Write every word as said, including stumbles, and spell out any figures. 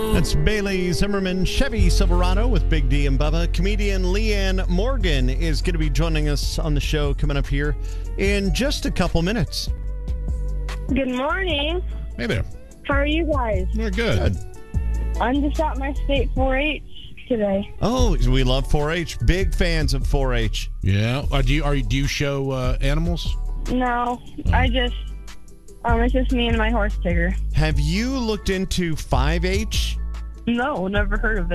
That's Bailey Zimmerman, Chevy Silverado with Big D and Bubba. Comedian Leanne Morgan is going to be joining us on the show coming up here in just a couple minutes. Good morning. Hey there. How are you guys? We're good. Good. I'm just at my state four H today. Oh, we love four H. Big fans of four H. Yeah. Uh, do you are you, do you show uh, animals? No, I just, um, it's just me and my horse Tigger. Have you looked into five H? No, never heard of it.